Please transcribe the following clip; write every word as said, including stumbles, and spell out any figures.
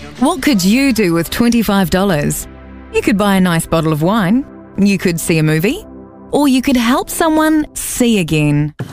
What could you do with twenty-five dollars? You could buy a nice bottle of wine, you could see a movie, or you could help someone see again.